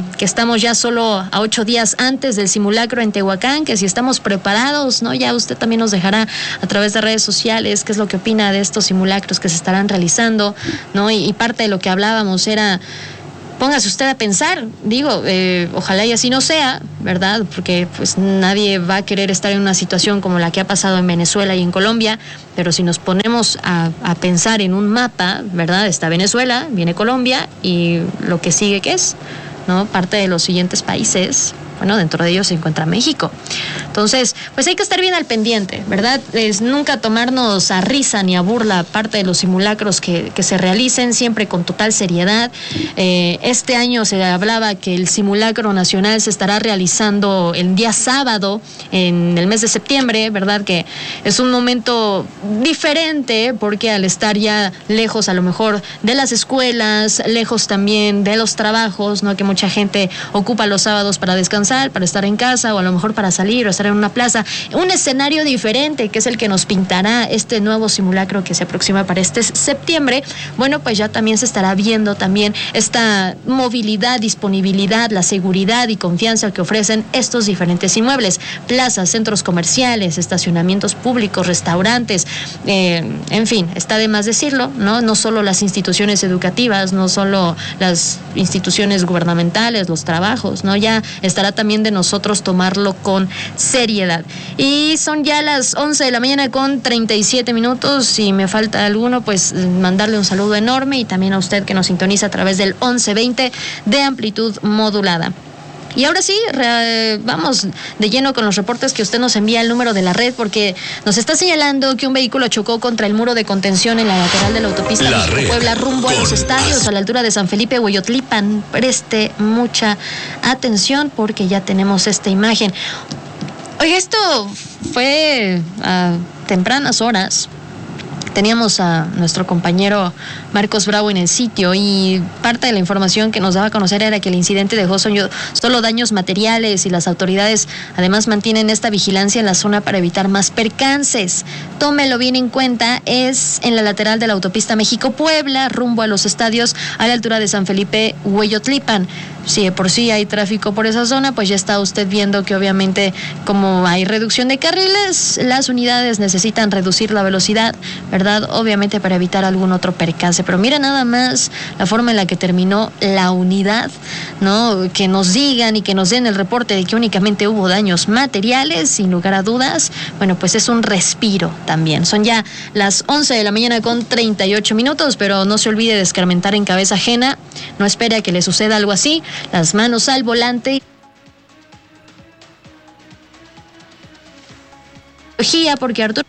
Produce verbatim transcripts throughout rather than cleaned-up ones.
que estamos ya solo a ocho días antes del simulacro en Tehuacán, que si estamos preparados, ¿no? Ya usted también nos dejará a través de redes sociales qué es lo que opina de estos simulacros que se estarán realizando, ¿no? Y, y parte de lo que hablábamos era, póngase usted a pensar, digo, eh, ojalá y así no sea, ¿verdad? Porque pues nadie va a querer estar en una situación como la que ha pasado en Venezuela y en Colombia, pero si nos ponemos a, a pensar en un mapa, ¿verdad? Está Venezuela, viene Colombia y lo que sigue, ¿qué es? ¿No? Parte de los siguientes países, bueno, dentro de ellos se encuentra México. Entonces, pues hay que estar bien al pendiente, ¿verdad? Es nunca tomarnos a risa ni a burla parte de los simulacros que, que se realicen, siempre con total seriedad. Eh, este año se hablaba que el simulacro nacional se estará realizando el día sábado, en el mes de septiembre, ¿verdad? Que es un momento diferente porque al estar ya lejos a lo mejor de las escuelas, lejos también de los trabajos, ¿no? Que mucha gente ocupa los sábados para descansar, para estar en casa o a lo mejor para salir o estar en una plaza, un escenario diferente que es el que nos pintará este nuevo simulacro que se aproxima para este septiembre. Bueno, pues ya también se estará viendo también esta movilidad, disponibilidad, la seguridad y confianza que ofrecen estos diferentes inmuebles, plazas, centros comerciales, estacionamientos públicos, restaurantes, eh, en fin, está de más decirlo, ¿no? No solo las instituciones educativas, no solo las instituciones gubernamentales, los trabajos, ¿no? Ya estará también de nosotros tomarlo con seriedad. Y son ya las once de la mañana con treinta y siete minutos. Si me falta alguno, pues mandarle un saludo enorme y también a usted que nos sintoniza a través del once veinte de amplitud modulada. Y ahora sí, re, vamos de lleno con los reportes que usted nos envía al número de la red, porque nos está señalando que un vehículo chocó contra el muro de contención en la lateral de la autopista México-Puebla rumbo a los estadios, a la altura de San Felipe Hueyotlipan. Preste mucha atención porque ya tenemos esta imagen. Oye, esto fue a tempranas horas. Teníamos a nuestro compañero Marcos Bravo en el sitio y parte de la información que nos daba a conocer era que el incidente dejó solo daños materiales y las autoridades además mantienen esta vigilancia en la zona para evitar más percances. Tómelo bien en cuenta, es en la lateral de la autopista México-Puebla, rumbo a los estadios a la altura de San Felipe Hueyotlipan. Si de por sí hay tráfico por esa zona, pues ya está usted viendo que obviamente como hay reducción de carriles, las unidades necesitan reducir la velocidad, ¿verdad? Obviamente para evitar algún otro percance. Pero mira nada más la forma en la que terminó la unidad, ¿no? Que nos digan y que nos den el reporte de que únicamente hubo daños materiales, sin lugar a dudas. Bueno, pues es un respiro también. Son ya las once de la mañana con treinta y ocho minutos, pero no se olvide de escarmentar en cabeza ajena. No espere a que le suceda algo así. Las manos al volante. Porque Arturo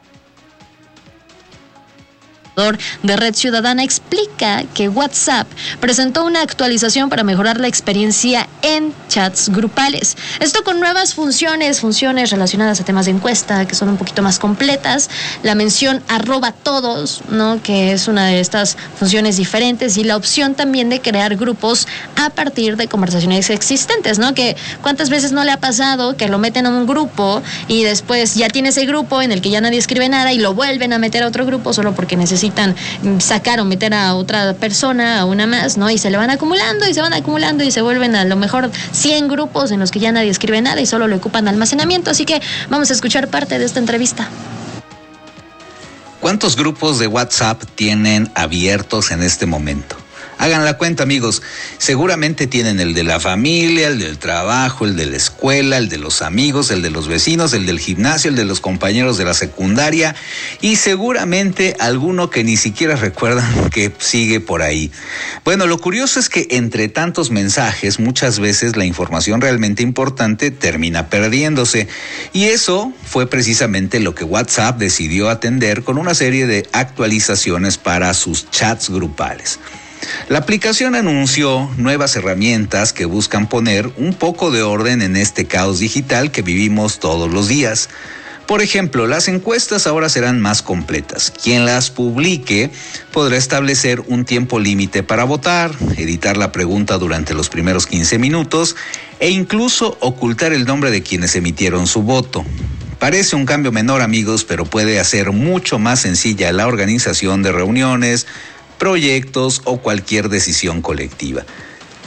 de Red Ciudadana explica que WhatsApp presentó una actualización para mejorar la experiencia en chats grupales. Esto con nuevas funciones, funciones relacionadas a temas de encuesta que son un poquito más completas, la mención arroba todos, ¿no? Que es una de estas funciones diferentes y la opción también de crear grupos a partir de conversaciones existentes, ¿no? Que cuántas veces no le ha pasado que lo meten a un grupo y después ya tiene ese grupo en el que ya nadie escribe nada y lo vuelven a meter a otro grupo solo porque necesitan sacar o meter a otra persona, a una más, ¿no? Y se le van acumulando y se van acumulando y se vuelven a lo mejor cien grupos en los que ya nadie escribe nada y solo le ocupan almacenamiento. Así que vamos a escuchar parte de esta entrevista. ¿Cuántos grupos de WhatsApp tienen abiertos en este momento? Hagan la cuenta, amigos. Seguramente tienen el de la familia, el del trabajo, el de la escuela, el de los amigos, el de los vecinos, el del gimnasio, el de los compañeros de la secundaria y seguramente alguno que ni siquiera recuerdan que sigue por ahí. Bueno, lo curioso es que entre tantos mensajes, muchas veces la información realmente importante termina perdiéndose. Y eso fue precisamente lo que WhatsApp decidió atender con una serie de actualizaciones para sus chats grupales. La aplicación anunció nuevas herramientas que buscan poner un poco de orden en este caos digital que vivimos todos los días. Por ejemplo, las encuestas ahora serán más completas. Quien las publique podrá establecer un tiempo límite para votar, editar la pregunta durante los primeros quince minutos e incluso ocultar el nombre de quienes emitieron su voto. Parece un cambio menor, amigos, pero puede hacer mucho más sencilla la organización de reuniones, proyectos o cualquier decisión colectiva.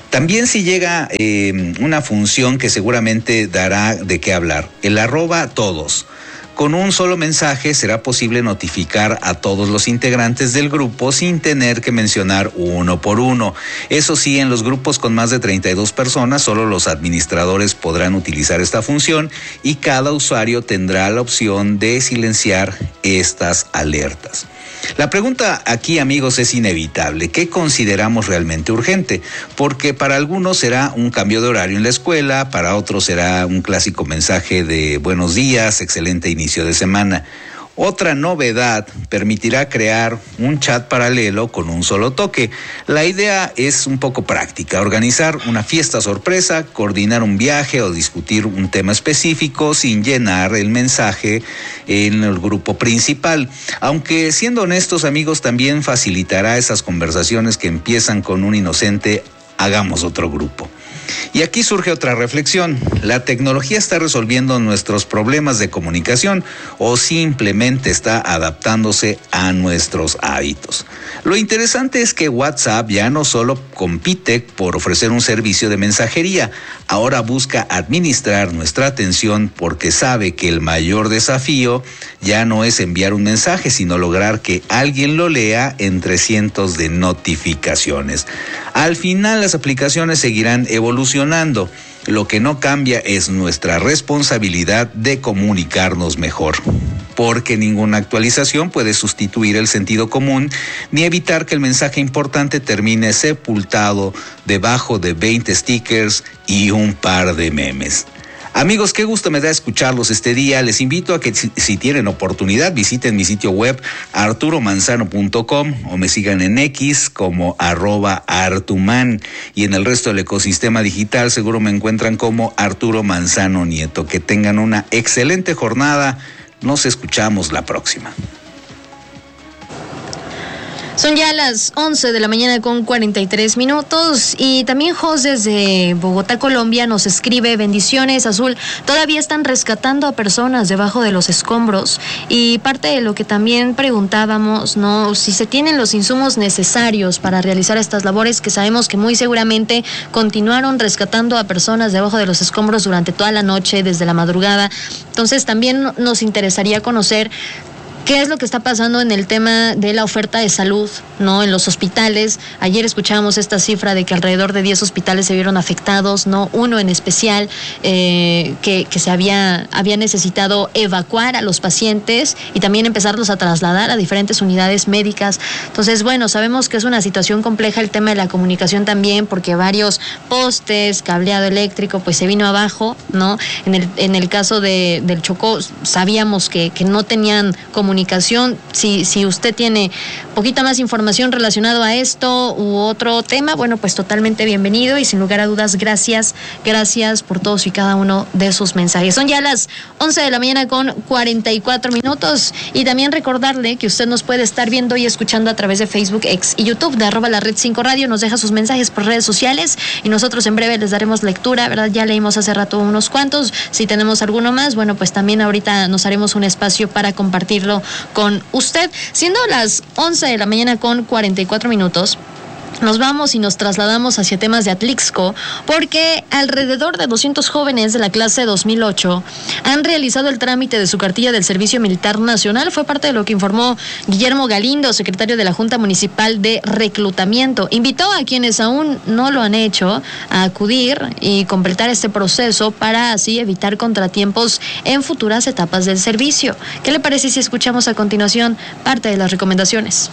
También si llega eh, una función que seguramente dará de qué hablar, el arroba todos. Con un solo mensaje será posible notificar a todos los integrantes del grupo sin tener que mencionar uno por uno. Eso sí, en los grupos con más de treinta y dos personas, solo los administradores podrán utilizar esta función y cada usuario tendrá la opción de silenciar estas alertas. La pregunta aquí, amigos, es inevitable. ¿Qué consideramos realmente urgente? Porque para algunos será un cambio de horario en la escuela, para otros será un clásico mensaje de buenos días, excelente inicio de semana. Otra novedad permitirá crear un chat paralelo con un solo toque. La idea es un poco práctica: organizar una fiesta sorpresa, coordinar un viaje o discutir un tema específico sin llenar el mensaje en el grupo principal. Aunque, siendo honestos, amigos, también facilitará esas conversaciones que empiezan con un inocente "hagamos otro grupo". Y aquí surge otra reflexión. ¿La tecnología está resolviendo nuestros problemas de comunicación o simplemente está adaptándose a nuestros hábitos? Lo interesante es que WhatsApp ya no solo compite por ofrecer un servicio de mensajería, ahora busca administrar nuestra atención porque sabe que el mayor desafío ya no es enviar un mensaje, sino lograr que alguien lo lea entre cientos de notificaciones. Al final, las aplicaciones seguirán evolucionando. Lo que no cambia es nuestra responsabilidad de comunicarnos mejor, porque ninguna actualización puede sustituir el sentido común ni evitar que el mensaje importante termine sepultado debajo de veinte stickers y un par de memes. Amigos, qué gusto me da escucharlos este día. Les invito a que si, si tienen oportunidad visiten mi sitio web arturo manzano punto com o me sigan en X como arroba artuman, y en el resto del ecosistema digital seguro me encuentran como Arturo Manzano Nieto. Que tengan una excelente jornada. Nos escuchamos la próxima. Son ya las once de la mañana con cuarenta y tres minutos y también Jos desde Bogotá, Colombia, nos escribe: bendiciones, Azul, todavía están rescatando a personas debajo de los escombros, y parte de lo que también preguntábamos, ¿no? Si se tienen los insumos necesarios para realizar estas labores, que sabemos que muy seguramente continuaron rescatando a personas debajo de los escombros durante toda la noche, desde la madrugada. Entonces también nos interesaría conocer ¿qué es lo que está pasando en el tema de la oferta de salud, ¿no? En los hospitales. Ayer escuchábamos esta cifra de que alrededor de diez hospitales se vieron afectados, ¿no? Uno en especial eh, que, que se había, había necesitado evacuar a los pacientes y también empezarlos a trasladar a diferentes unidades médicas. Entonces, bueno, sabemos que es una situación compleja el tema de la comunicación también, porque varios postes, cableado eléctrico, pues se vino abajo, ¿no? En el, en el caso de, del Chocó, sabíamos que, que no tenían comunicación. Si, si usted tiene poquita más información relacionado a esto u otro tema, bueno, pues totalmente bienvenido, y sin lugar a dudas, gracias, gracias por todos y cada uno de sus mensajes. Son ya las once de la mañana con cuarenta y cuatro minutos, y también recordarle que usted nos puede estar viendo y escuchando a través de Facebook, X y YouTube de arroba la red cinco radio. Nos deja sus mensajes por redes sociales y nosotros en breve les daremos lectura, ¿verdad? Ya leímos hace rato unos cuantos. Si tenemos alguno más, bueno, pues también ahorita nos haremos un espacio para compartirlo con usted. Siendo las once de la mañana con cuarenta y cuatro minutos, nos vamos y nos trasladamos hacia temas de Atlixco, porque alrededor de doscientos jóvenes de la clase dos mil ocho han realizado el trámite de su cartilla del Servicio Militar Nacional. Fue parte de lo que informó Guillermo Galindo, secretario de la Junta Municipal de Reclutamiento. Invitó a quienes aún no lo han hecho a acudir y completar este proceso para así evitar contratiempos en futuras etapas del servicio. ¿Qué le parece si escuchamos a continuación parte de las recomendaciones?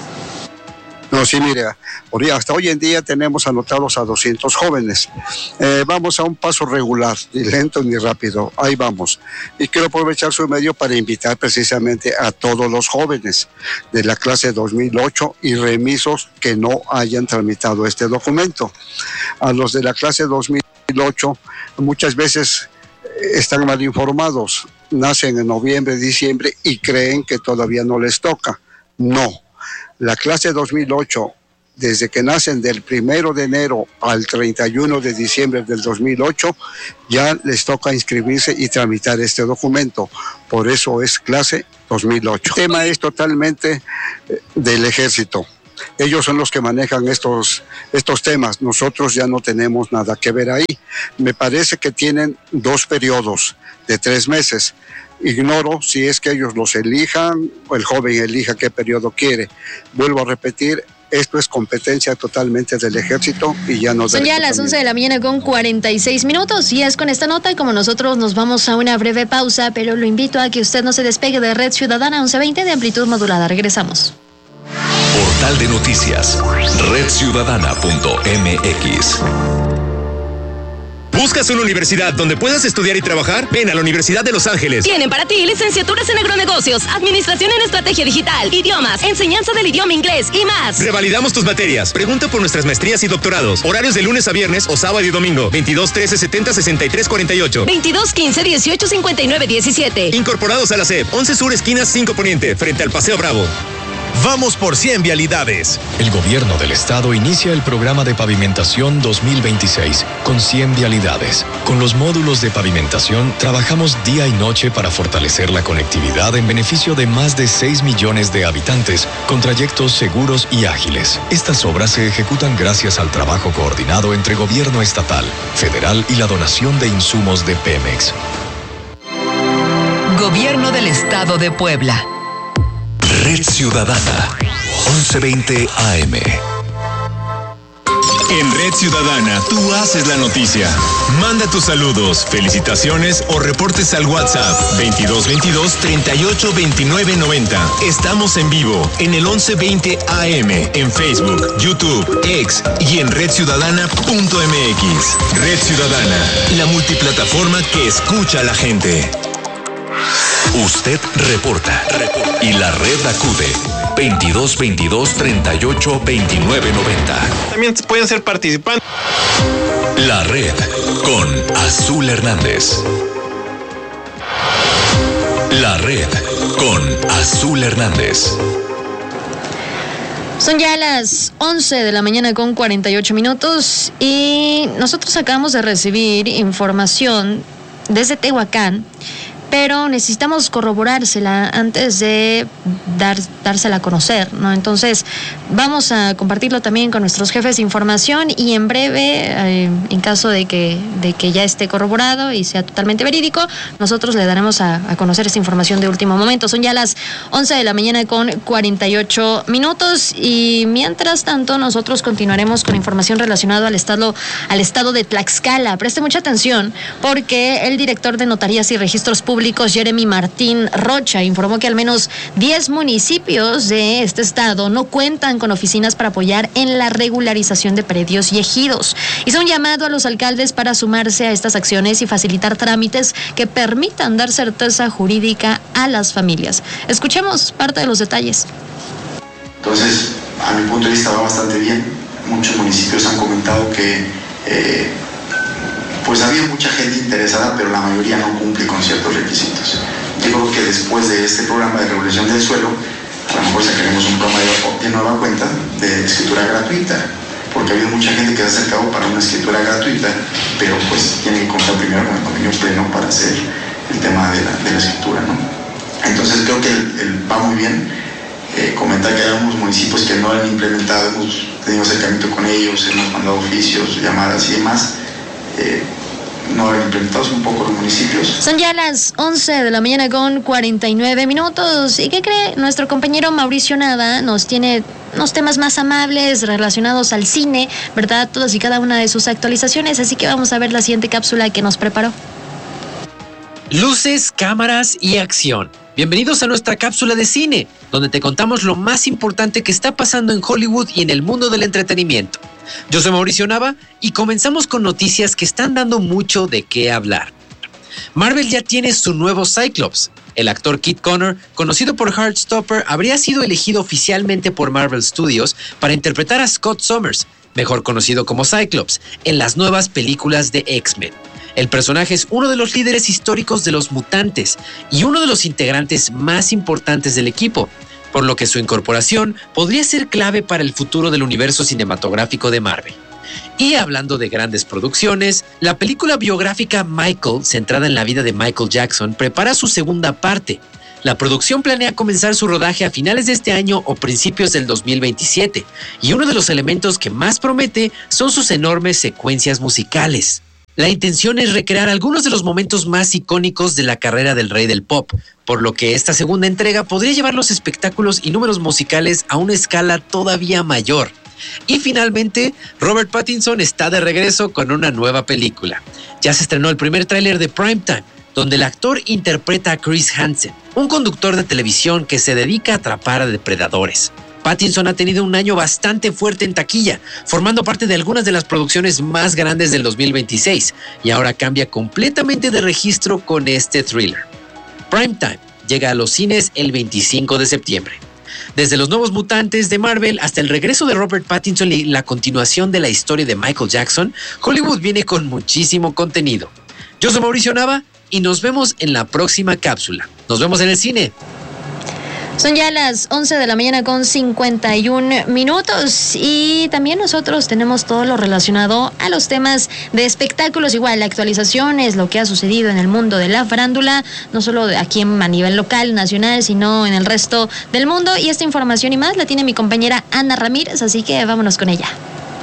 No, sí, mire, hasta hoy en día tenemos anotados a doscientos jóvenes. Eh, vamos a un paso regular, ni lento ni rápido, ahí vamos. Y quiero aprovechar su medio para invitar precisamente a todos los jóvenes de la clase dos mil ocho y remisos que no hayan tramitado este documento. A los de la clase dos mil ocho muchas veces están mal informados, nacen en noviembre, diciembre y creen que todavía no les toca. No. La clase dos mil ocho, desde que nacen del primero de enero al treinta y uno de diciembre del dos mil ocho, ya les toca inscribirse y tramitar este documento. Por eso es clase dos mil ocho. El tema es totalmente del ejército. Ellos son los que manejan estos, estos temas. Nosotros ya no tenemos nada que ver ahí. Me parece que tienen dos periodos de tres meses. Ignoro si es que ellos los elijan o el joven elija qué periodo quiere. Vuelvo a repetir, esto es competencia totalmente del ejército y ya no... Son ya las once de la mañana con cuarenta y seis minutos y es con esta nota como nosotros nos vamos a una breve pausa, pero lo invito a que usted no se despegue de Red Ciudadana once veinte de amplitud modulada. Regresamos. Portal de noticias, red ciudadana punto m x. ¿Buscas una universidad donde puedas estudiar y trabajar? Ven a la Universidad de Los Ángeles. Tienen para ti licenciaturas en agronegocios, administración en estrategia digital, idiomas, enseñanza del idioma inglés y más. Revalidamos tus materias. Pregunta por nuestras maestrías y doctorados. Horarios de lunes a viernes o sábado y domingo. veintidós trece setenta sesenta y tres cuarenta y ocho. veintidós quince dieciocho cincuenta y nueve diecisiete. Incorporados a la S E P. once Sur, esquina cinco Poniente, frente al Paseo Bravo. Vamos por cien vialidades. El gobierno del estado inicia el programa de pavimentación dos mil veintiséis con cien vialidades. Con los módulos de pavimentación trabajamos día y noche para fortalecer la conectividad en beneficio de más de seis millones de habitantes con trayectos seguros y ágiles. Estas obras se ejecutan gracias al trabajo coordinado entre gobierno estatal, federal y la donación de insumos de Pemex. Gobierno del Estado de Puebla. Red Ciudadana, once veinte A M. En Red Ciudadana, tú haces la noticia. Manda tus saludos, felicitaciones o reportes al WhatsApp veintidós veintidós treinta y ocho veintinueve noventa. Estamos en vivo en el once veinte A M, en Facebook, YouTube, X y en red ciudadana punto m x. Red Ciudadana, la multiplataforma que escucha a la gente. Usted reporta y la red acude. veintidós veintidós treinta y ocho veintinueve noventa. También pueden ser participantes. La red con Azul Hernández. La red con Azul Hernández. Son ya las once de la mañana con cuarenta y ocho minutos y nosotros acabamos de recibir información desde Tehuacán, pero necesitamos corroborársela antes de dar, dársela a conocer, ¿no? Entonces, vamos a compartirlo también con nuestros jefes de información y en breve, eh, en caso de que, de que ya esté corroborado y sea totalmente verídico, nosotros le daremos a, a conocer esta información de último momento. Son ya las once de la mañana con cuarenta y ocho minutos y mientras tanto nosotros continuaremos con información relacionada al estado, al estado de Tlaxcala. Preste mucha atención porque el director de Notarías y Registros Públicos Jeremy Martín Rocha informó que al menos diez municipios de este estado no cuentan con oficinas para apoyar en la regularización de predios y ejidos. Hizo un llamado a los alcaldes para sumarse a estas acciones y facilitar trámites que permitan dar certeza jurídica a las familias. Escuchemos parte de los detalles. Entonces, a mi punto de vista va bastante bien. Muchos municipios han comentado que eh, pues había mucha gente interesada, pero la mayoría no cumple con ciertos requisitos. Yo creo que después de este programa de regulación del suelo, a lo mejor sacaremos un programa de, de nueva cuenta de escritura gratuita, porque ha habido mucha gente que se ha acercado para una escritura gratuita, pero pues tiene que contar primero con el convenio pleno para hacer el tema de la, de la escritura, ¿no? Entonces creo que el, el, va muy bien. Eh, comentar que hay algunos municipios que no han implementado, hemos tenido acercamiento con ellos, hemos mandado oficios, llamadas y demás. Eh, no haber implementado un poco los municipios. Son ya las once de la mañana con cuarenta y nueve minutos. ¿Y qué cree? Nuestro compañero Mauricio Nava nos tiene unos temas más amables relacionados al cine, ¿verdad? Todas y cada una de sus actualizaciones. Así que vamos a ver la siguiente cápsula que nos preparó. Luces, cámaras y acción. Bienvenidos a nuestra cápsula de cine, donde te contamos lo más importante que está pasando en Hollywood y en el mundo del entretenimiento. Yo soy Mauricio Nava y comenzamos con noticias que están dando mucho de qué hablar. Marvel ya tiene su nuevo Cyclops. El actor Kit Connor, conocido por Heartstopper, habría sido elegido oficialmente por Marvel Studios para interpretar a Scott Summers, mejor conocido como Cyclops, en las nuevas películas de X-Men. El personaje es uno de los líderes históricos de los mutantes y uno de los integrantes más importantes del equipo, por lo que su incorporación podría ser clave para el futuro del universo cinematográfico de Marvel. Y hablando de grandes producciones, la película biográfica Michael, centrada en la vida de Michael Jackson, prepara su segunda parte. La producción planea comenzar su rodaje a finales de este año o principios del dos mil veintisiete, y uno de los elementos que más promete son sus enormes secuencias musicales. La intención es recrear algunos de los momentos más icónicos de la carrera del rey del pop, por lo que esta segunda entrega podría llevar los espectáculos y números musicales a una escala todavía mayor. Y finalmente, Robert Pattinson está de regreso con una nueva película. Ya se estrenó el primer tráiler de Primetime, donde el actor interpreta a Chris Hansen, un conductor de televisión que se dedica a atrapar a depredadores. Pattinson ha tenido un año bastante fuerte en taquilla, formando parte de algunas de las producciones más grandes del dos mil veintiséis, y ahora cambia completamente de registro con este thriller. Primetime llega a los cines el veinticinco de septiembre. Desde Los Nuevos Mutantes de Marvel hasta el regreso de Robert Pattinson y la continuación de la historia de Michael Jackson, Hollywood viene con muchísimo contenido. Yo soy Mauricio Nava y nos vemos en la próxima cápsula. Nos vemos en el cine. Son ya las once de la mañana con cincuenta y un minutos y también nosotros tenemos todo lo relacionado a los temas de espectáculos, igual actualizaciones, lo que ha sucedido en el mundo de la farándula, no solo aquí a nivel local, nacional, sino en el resto del mundo, y esta información y más la tiene mi compañera Ana Ramírez, así que vámonos con ella.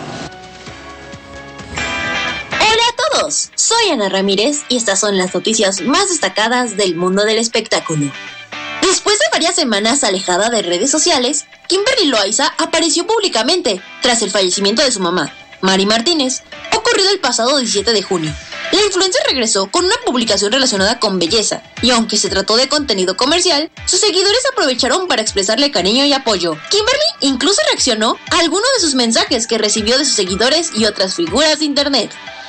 Hola a todos, soy Ana Ramírez y estas son las noticias más destacadas del mundo del espectáculo. Después de varias semanas alejada de redes sociales, Kimberly Loaiza apareció públicamente tras el fallecimiento de su mamá, Mari Martínez, ocurrido el pasado diecisiete de junio. La influencer regresó con una publicación relacionada con belleza, y aunque se trató de contenido comercial, sus seguidores aprovecharon para expresarle cariño y apoyo. Kimberly incluso reaccionó a algunos de sus mensajes que recibió de sus seguidores y otras figuras de internet.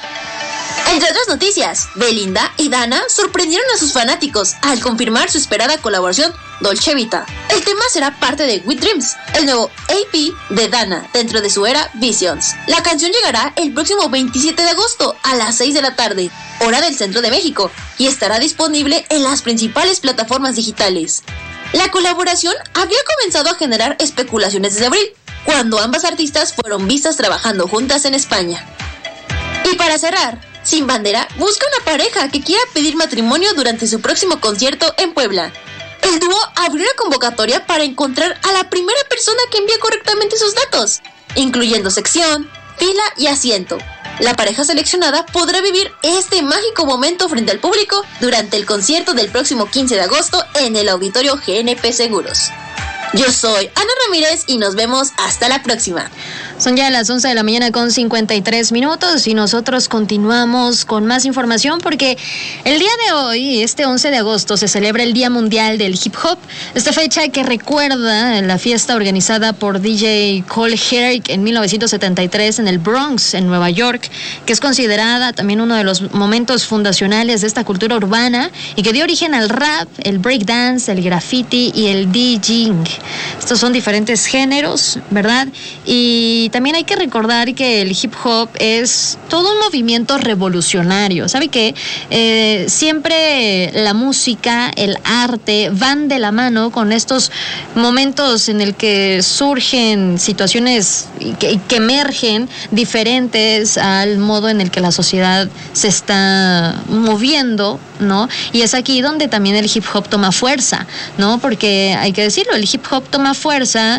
Entre otras noticias, Belinda y Dana sorprendieron a sus fanáticos al confirmar su esperada colaboración Dolce Vita. El tema será parte de With Dreams, el nuevo A P de Dana dentro de su era Visions. La canción llegará el próximo veintisiete de agosto a las seis de la tarde, hora del centro de México, y estará disponible en las principales plataformas digitales. La colaboración había comenzado a generar especulaciones desde abril, cuando ambas artistas fueron vistas trabajando juntas en España. Y para cerrar, Sin Bandera busca una pareja que quiera pedir matrimonio durante su próximo concierto en Puebla. El dúo abrió una convocatoria para encontrar a la primera persona que envíe correctamente sus datos, incluyendo sección, fila y asiento. La pareja seleccionada podrá vivir este mágico momento frente al público durante el concierto del próximo quince de agosto en el Auditorio G N P Seguros. Yo soy Ana Ramírez y nos vemos hasta la próxima. Son ya las once de la mañana con cincuenta y tres minutos y nosotros continuamos con más información porque el día de hoy, este once de agosto, se celebra el Día Mundial del Hip Hop. Esta fecha que recuerda la fiesta organizada por D J Cole Herrick en mil novecientos setenta y tres en el Bronx, en Nueva York, que es considerada también uno de los momentos fundacionales de esta cultura urbana y que dio origen al rap, el breakdance, el graffiti y el DJing. Estos son diferentes géneros, ¿verdad? Y también hay que recordar que el hip hop es todo un movimiento revolucionario. ¿Sabe qué? Eh, siempre la música, el arte van de la mano con estos momentos en el que surgen situaciones que, que emergen diferentes al modo en el que la sociedad se está moviendo, ¿no? Y es aquí donde también el hip hop toma fuerza, ¿no? Porque hay que decirlo, el hip hop toma fuerza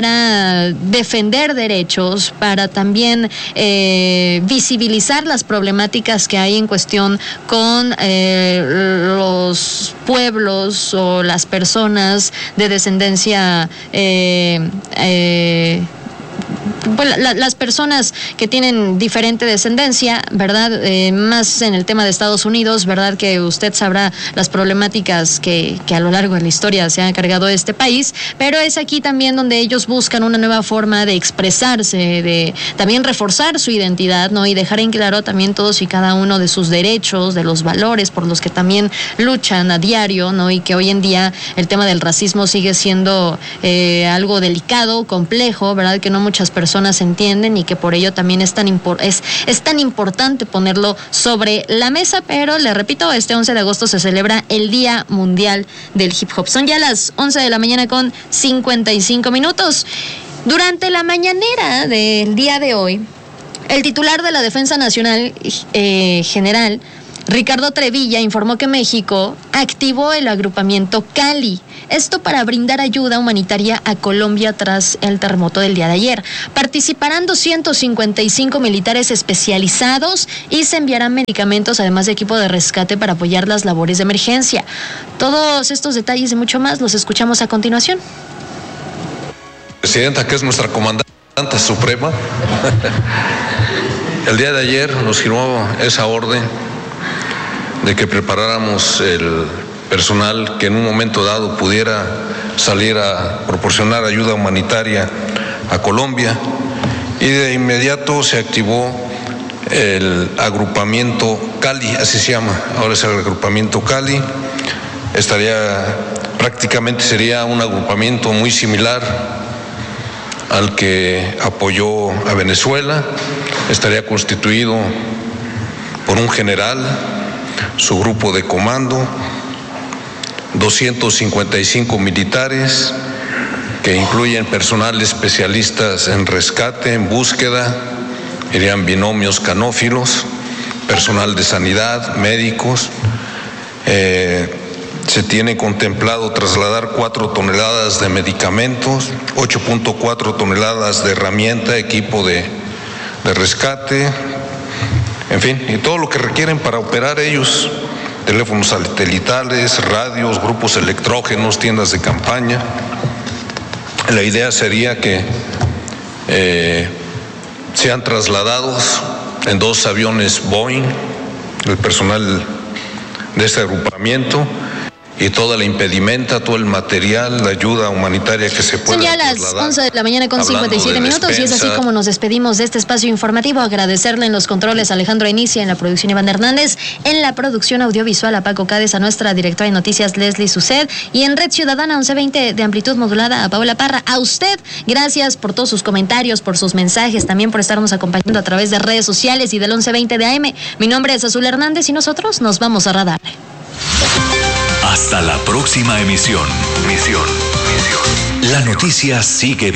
para defender derechos, para también eh, visibilizar las problemáticas que hay en cuestión con eh, los pueblos o las personas de descendencia eh, eh, Bueno, la, las personas que tienen diferente descendencia, ¿verdad? Eh, más en el tema de Estados Unidos, ¿verdad? Que usted sabrá las problemáticas que, que a lo largo de la historia se han cargado este país, pero es aquí también donde ellos buscan una nueva forma de expresarse, de también reforzar su identidad, ¿no? Y dejar en claro también todos y cada uno de sus derechos, de los valores por los que también luchan a diario, ¿no? Y que hoy en día el tema del racismo sigue siendo eh, algo delicado, complejo, ¿verdad? Que no muchas personas entienden y que por ello también es tan, impor- es, es tan importante ponerlo sobre la mesa, pero le repito, este once de agosto se celebra el Día Mundial del Hip Hop. Son ya las once de la mañana con cincuenta y cinco minutos. Durante la mañanera del día de hoy, el titular de la Defensa Nacional eh, General, Ricardo Trevilla informó que México activó el agrupamiento Cali, esto para brindar ayuda humanitaria a Colombia tras el terremoto del día de ayer. Participarán doscientos cincuenta y cinco militares especializados y se enviarán medicamentos, además de equipo de rescate para apoyar las labores de emergencia. Todos estos detalles y mucho más los escuchamos a continuación. Presidenta, que es nuestra comandante suprema, el día de ayer nos firmó esa orden de que preparáramos el personal que en un momento dado pudiera salir a proporcionar ayuda humanitaria a Colombia, y de inmediato se activó el agrupamiento Cali, así se llama, ahora es el agrupamiento Cali. Estaría, prácticamente sería un agrupamiento muy similar al que apoyó a Venezuela. Estaría constituido por un general, su grupo de comando, doscientos cincuenta y cinco militares que incluyen personal especialistas en rescate, en búsqueda, irían binomios canófilos, personal de sanidad, médicos. Eh, se tiene contemplado trasladar cuatro toneladas de medicamentos, ocho punto cuatro toneladas de herramienta, equipo de, de rescate, en fin, y todo lo que requieren para operar ellos, teléfonos satelitales, radios, grupos electrógenos, tiendas de campaña. La idea sería que eh, sean trasladados en dos aviones Boeing, el personal de este agrupamiento, y toda la impedimenta, todo el material, la ayuda humanitaria que se pueda. Son ya las once de la mañana con cincuenta y siete minutos y es así como nos despedimos de este espacio informativo. Agradecerle en los controles a Alejandro Inicia, en la producción Iván Hernández, en la producción audiovisual a Paco Cádiz, a nuestra directora de noticias Leslie Suced, y en Red Ciudadana once veinte de amplitud modulada a Paola Parra. A usted, gracias por todos sus comentarios, por sus mensajes, también por estarnos acompañando a través de redes sociales y del once veinte de A M. Mi nombre es Azul Hernández y nosotros nos vamos a radar. Hasta la próxima emisión. Misión. Misión. La noticia sigue